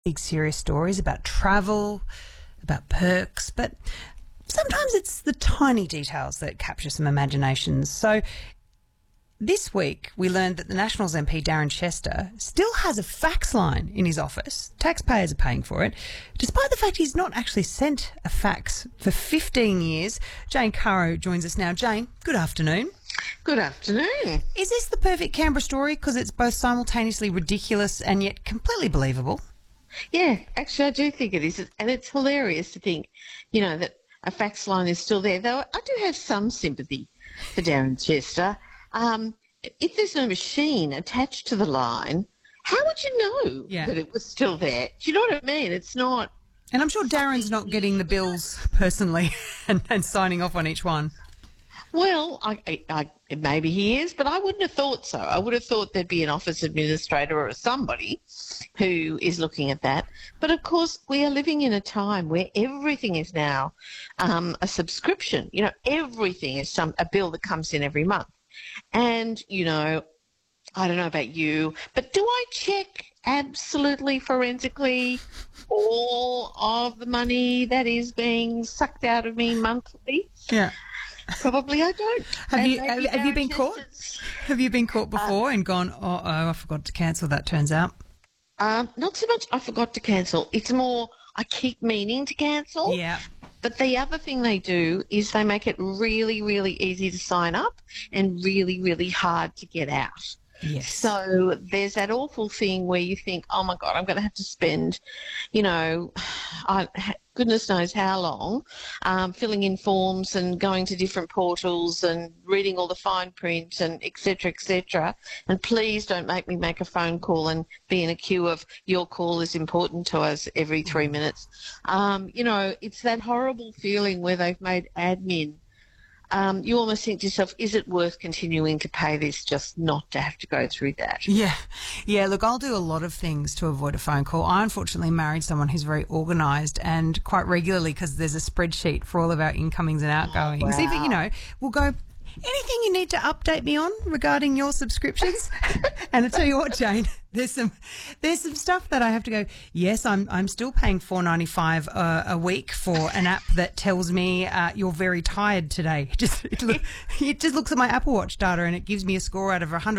big serious stories about travel, about perks, but sometimes it's the tiny details that capture some imaginations. So this week we learned that the Nationals MP Darren Chester still has a fax line in his office. Taxpayers are paying for it, despite the fact he's not actually sent a fax for 15 years. Jane Caro joins us now. Jane, good afternoon. Good afternoon. Is this the perfect Canberra story because it's both simultaneously ridiculous and yet completely believable? Yeah, actually, I do think it is. And it's hilarious to think, that a fax line is still there. Though I do have some sympathy for Darren Chester. If there's no machine attached to the line, how would you know that it was still there? Do you know what I mean? It's not... And I'm sure Darren's not getting the bills personally and signing off on each one. Well, maybe he is, but I wouldn't have thought so. I would have thought there'd be an office administrator or somebody who is looking at that. But, of course, we are living in a time where everything is now a subscription. Everything is a bill that comes in every month. And, I don't know about you, but do I check absolutely forensically all of the money that is being sucked out of me monthly? Yeah. Probably I don't. Have you been caught? Have you been caught before and gone, I forgot to cancel that, turns out? Not so much I forgot to cancel. It's more I keep meaning to cancel. Yeah. But the other thing they do is they make it really, really easy to sign up and really, really hard to get out. Yes. So there's that awful thing where you think, oh, my God, I'm going to have to spend, goodness knows how long filling in forms and going to different portals and reading all the fine print and et cetera, and please don't make me make a phone call and be in a queue of your call is important to us every 3 minutes. It's that horrible feeling where they've made admin. You almost think to yourself, is it worth continuing to pay this just not to have to go through that? Yeah. Look, I'll do a lot of things to avoid a phone call. I unfortunately married someone who's very organised and quite regularly, because there's a spreadsheet for all of our incomings and outgoings. Wow. Even, we'll go, anything you need to update me on regarding your subscriptions? And I tell you what, Jane, there's some stuff that I have to go, yes, I'm still paying $4.95 a week for an app that tells me you're very tired today. It just looks at my Apple Watch data and it gives me a score out of 100.